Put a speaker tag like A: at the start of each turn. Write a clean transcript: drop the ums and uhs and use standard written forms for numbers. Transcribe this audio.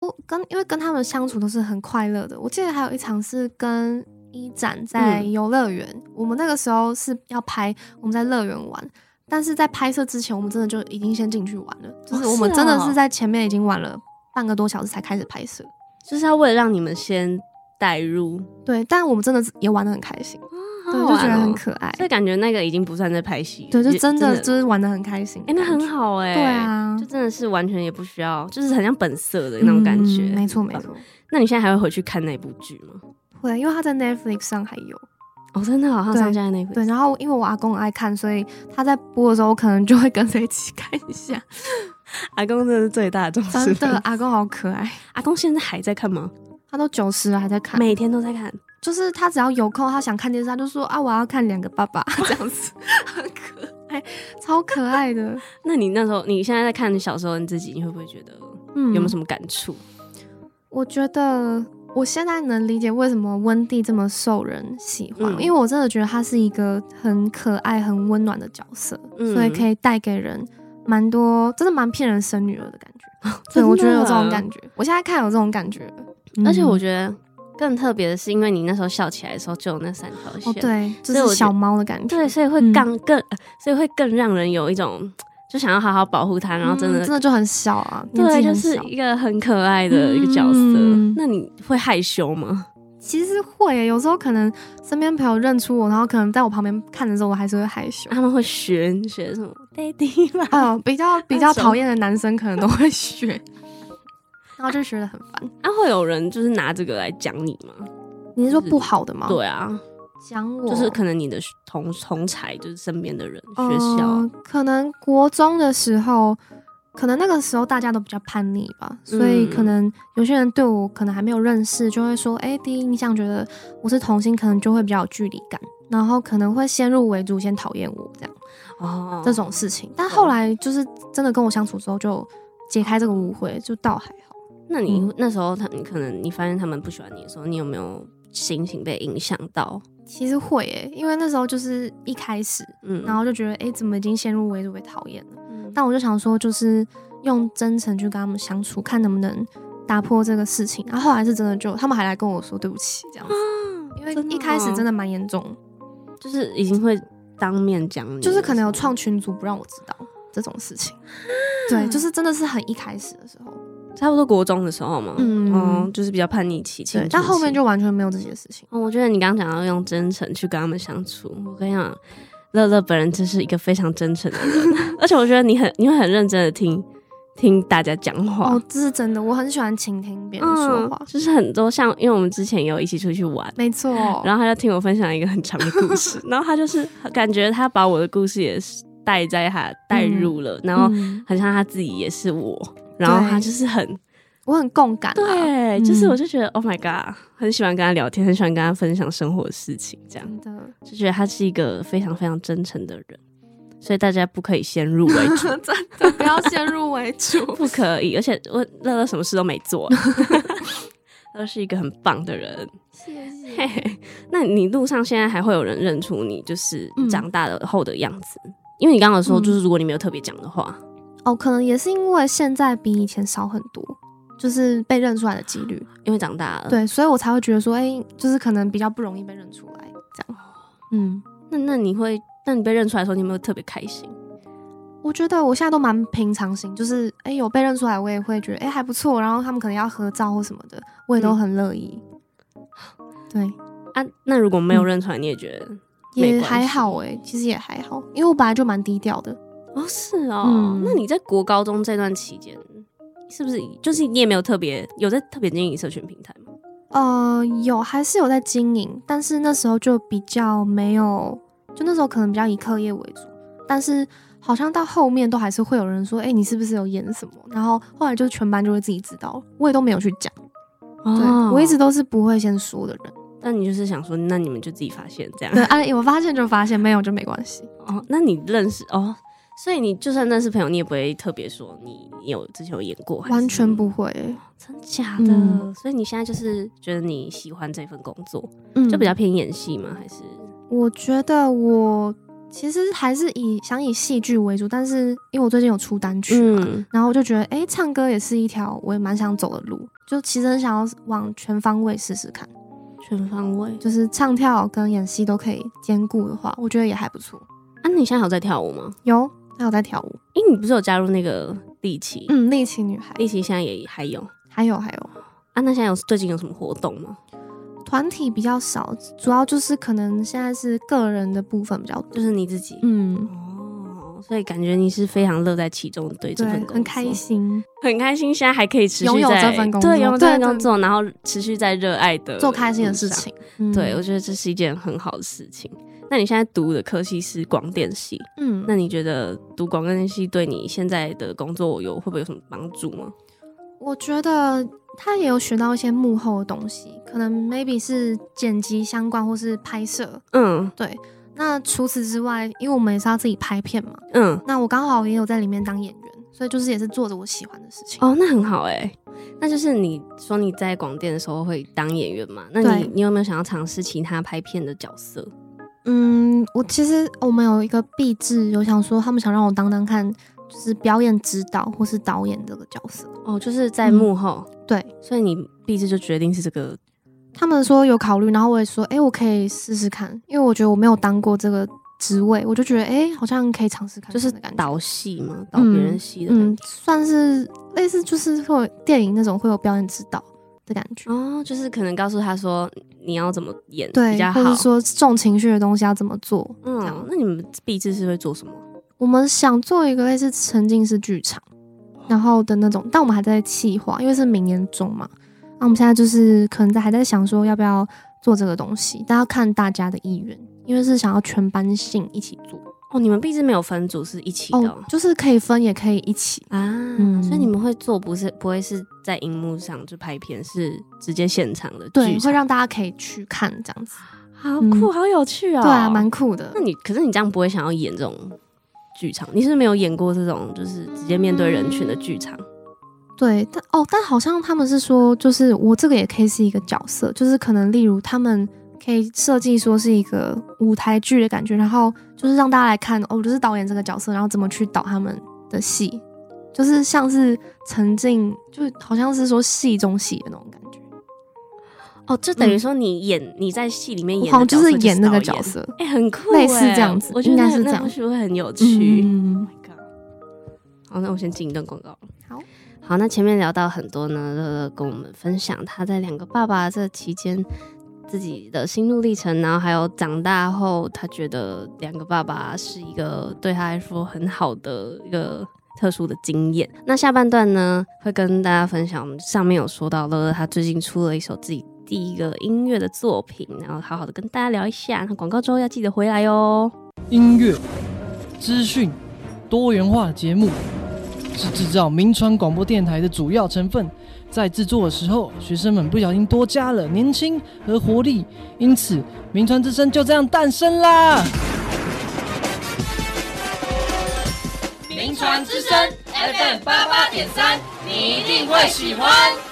A: 因为跟他们相处都是很快乐的。我记得还有一场是跟一展在游乐园，我们那个时候是要拍我们在乐园玩，但是在拍摄之前我们真的就已经先进去玩了，就是我们真的是在前面已经玩了半个多小时才开始拍摄，
B: 就是要为了让你们先带入。
A: 对，但我们真的也玩得很开心，对，就觉得很可爱，
B: 所以感觉那个已经不算在拍戏，
A: 对，就真的就是玩得很开心。
B: 那很好
A: 对啊，
B: 就真的是完全也不需要，就是很像本色的那种感觉。
A: 没错没错。
B: 那你现在还会回去看那部剧吗？
A: 会，因为它在 Netflix 上还有。
B: 真的好像上架在 Netflix。
A: 对，然后因为我阿公爱看，所以他在播的时候，我可能就会跟着一起看一下。
B: 阿公真的是最大的重视。
A: 真的，阿公好可爱。
B: 阿公现在还在看吗？
A: 他都90了还在看，
B: 每天都在看。
A: 就是他只要有空，他想看电视，他就说啊，我要看2个爸爸这样子，很可爱，超可爱的。
B: 那你那时候，你现在在看小时候你自己，你会不会觉得有没有什么感触？
A: 我觉得我现在能理解为什么温蒂这么受人喜欢，因为我真的觉得他是一个很可爱、很温暖的角色，所以可以带给人蛮多，真的蛮骗人生女儿的感觉。对，我觉得有这种感觉，我现在看有这种感觉。
B: 而且我觉得更特别的是，因为你那时候笑起来的时候就有那3条线，
A: 对，就是小猫的感觉，
B: 对，所以会更让人有一种就想要好好保护它，然后真的
A: 就很小啊，
B: 对，就是一个很可爱的一个角色。那你会害羞吗？
A: 其实会耶，有时候可能身边朋友认出我，然后可能在我旁边看的时候，我还是会害羞。
B: 他们会学什么 daddy 吗？
A: 比较讨厌的男生可能都会学。然后就觉得很烦。
B: 会有人就是拿这个来讲你吗？
A: 你是说不好的吗？
B: 对啊，
A: 讲我
B: 就是可能你的同侪就是身边的人，学校
A: 可能国中的时候，可能那个时候大家都比较叛逆吧，所以可能有些人对我可能还没有认识，就会说，第一印象觉得我是同性，可能就会比较有距离感，然后可能会先入为主，先讨厌我这样，这种事情。但后来就是真的跟我相处之后，就解开这个误会，就倒还好。
B: 那你那时候你发现他们不喜欢你的时候，你有没有心情被影响到？
A: 其实会因为那时候就是一开始，然后就觉得怎么已经先入为主被讨厌了，但我就想说就是用真诚去跟他们相处，看能不能打破这个事情。然后后来是真的他们还来跟我说对不起这样子，因为一开始真的蛮严重，
B: 就是已经会当面讲你，
A: 就是可能有创群组不让我知道这种事情。对，就是真的是很一开始的时候，
B: 差不多国中的时候嘛，就是比较叛逆期，
A: 对，但后面就完全没有这些事情。
B: 我觉得你刚刚讲要用真诚去跟他们相处，我跟你讲，乐乐本人真是一个非常真诚的人，而且我觉得你会很认真的听大家讲话。
A: 这是真的，我很喜欢倾听别人说话，
B: 就是很多像因为我们之前有一起出去玩，
A: 没错，
B: 然后他就听我分享一个很长的故事，然后他就是感觉他把我的故事也是带入了，然后很像他自己也是我，然后他就是
A: 我很共感，
B: 对，就是我就觉得 Oh my god， 很喜欢跟他聊天，很喜欢跟他分享生活的事情，这样就觉得他是一个非常非常真诚的人，所以大家不可以先入为主，
A: 真的不要先入为主，
B: 不可以。而且乐乐什么事都没做，乐是一个很棒的人，
A: 谢谢。
B: 那你路上现在还会有人认出你，就是长大了后的样子？因为你刚刚说，就是如果你没有特别讲的话，
A: 可能也是因为现在比以前少很多，就是被认出来的几率，
B: 因为长大了，
A: 对，所以我才会觉得说，就是可能比较不容易被认出来，这样。
B: 那你被认出来的时候，你有没有特别开心？
A: 我觉得我现在都蛮平常心，就是有被认出来，我也会觉得还不错，然后他们可能要合照或什么的，我也都很乐意。对
B: 啊，那如果没有认出来，你也觉得
A: 也还好其实也还好，因为我本来就蛮低调的。
B: 是哦，那你在国高中这段期间，是不是就是你也没有特别经营社群平台吗？
A: 有，还是有在经营，但是那时候就比较没有，就那时候可能比较以课业为主，但是好像到后面都还是会有人说，你是不是有演什么？然后后来就是全班就会自己知道，我也都没有去讲。对，我一直都是不会先说的人。
B: 但你就是想说，那你们就自己发现这样？
A: 对我发现就发现，没有就没关系。
B: 那你认识所以你就算认识朋友，你也不会特别说你之前有演过，
A: 完全不会
B: 真假的？所以你现在就是觉得你喜欢这份工作，就比较偏演戏吗？还是？
A: 我觉得我其实还是想以戏剧为主，但是因为我最近有出单曲嘛，然后我就觉得唱歌也是一条我也蛮想走的路，就其实很想要往全方位试试看。
B: 全方位
A: 就是唱跳跟演戏都可以兼顾的话，我觉得也还不错。
B: 啊，你现在有在跳舞吗？
A: 有，还有在跳舞。
B: 你不是有加入那个力奇？
A: 力奇女孩。
B: 力奇现在也还有。
A: 还有。
B: 啊，那现在最近有什么活动吗？
A: 团体比较少，主要就是可能现在是个人的部分比较多，
B: 就是你自己。所以感觉你是非常乐在其中，对这份工作
A: 很开心，
B: 很开心。现在还可以持续
A: 拥有这份工作，
B: 对，拥有这份工作，然后持续在热爱的
A: 做开心的事情。
B: 对，我觉得这是一件很好的事情。那你现在读的科系是广电系，那你觉得读广电系对你现在的工作会不会有什么帮助吗？
A: 我觉得他也有学到一些幕后的东西，可能 maybe 是剪辑相关或是拍摄。对。那除此之外，因为我们也是要自己拍片嘛，那我刚好也有在里面当演员，所以就是也是做着我喜欢的事情。
B: 那很好那就是你说你在广电的时候会当演员嘛？那你有没有想要尝试其他拍片的角色？
A: 我其实我们有一个毕制，有想说他们想让我当看，就是表演指导或是导演这个角色。
B: 就是在幕后。
A: 对，
B: 所以你毕制就决定是这个。
A: 他们说有考虑，然后我也说我可以试试看，因为我觉得我没有当过这个职位，我就觉得好像可以尝试看，
B: 就是导戏嘛，导别人戏的感觉。
A: 算是类似，就是会有电影那种会有表演指导的感觉。
B: 就是可能告诉他说你要怎么演
A: 比较好，或者说重情绪的东西要怎么做。
B: 那你们毕制是会做什么？
A: 我们想做一个类似沉浸式剧场，然后的那种，但我们还在企划，因为是明年中嘛。那我们现在就是可能还在想说要不要做这个东西，但要看大家的意愿，因为是想要全班性一起做。
B: 你们毕制没有分组，是一起的。
A: 就是可以分也可以一起
B: 所以你们会做不会是在荧幕上就拍片，是直接现场的剧场，
A: 对，会让大家可以去看这样子。
B: 好酷，好有趣哦。
A: 对啊，蛮酷的。
B: 可是你这样不会想要演这种剧场？你是没有演过这种就是直接面对人群的剧场？
A: 对，但好像他们是说，就是我这个也可以是一个角色，就是可能例如他们可以设计说是一个舞台剧的感觉，然后就是让大家来看，我就是导演这个角色，然后怎么去导他们的戏，就是像是沉浸，就好像是说戏中戏的那种感觉。
B: 就等于说你在戏里面演的角色，
A: 好像就是演那个角色，
B: 很酷，
A: 类似这样子，
B: 我觉得
A: 应该是这样，
B: 是不是会很有趣？Oh my god！ 好，那我先进一段广告。好，那前面聊到很多呢，乐乐跟我们分享他在两个爸爸这期间自己的心路历程，然后还有长大后他觉得两个爸爸是一个对他来说很好的一个特殊的经验。那下半段呢，会跟大家分享我们上面有说到乐乐他最近出了一首自己第一个音乐的作品，然后好好的跟大家聊一下。那广告之后要记得回来哦。
C: 音乐、资讯、多元化节目是制造民传广播电台的主要成分，在制作的时候，学生们不小心多加了年轻和活力，因此民传之声就这样诞生啦！
D: 民传之声 FM88.3，你一定会喜欢。